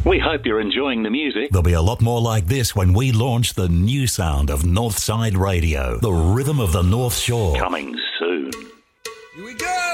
We hope you're enjoying the music. There'll be a lot more like this when we launch the new sound of Northside Radio, the rhythm of the North Shore. Coming soon. Here we go!